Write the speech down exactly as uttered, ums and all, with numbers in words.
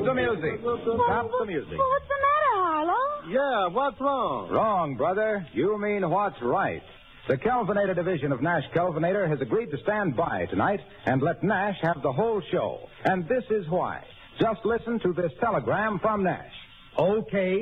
the music. Stop the music. What's the matter, Harlow? Yeah, what's wrong? Wrong, brother. You mean what's right. The Kelvinator division of Nash Kelvinator has agreed to stand by tonight and let Nash have the whole show. And this is why. Just listen to this telegram from Nash. Okay,